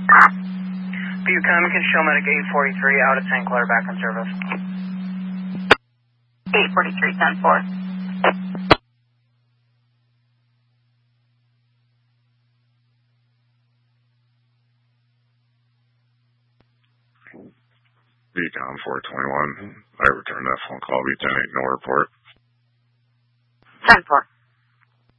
Buchanan, can show medic 843 out of St. Clair, back on service. 843, 10-4. Beacon 421. I returned that phone call. Lieutenant, no report. 10-4.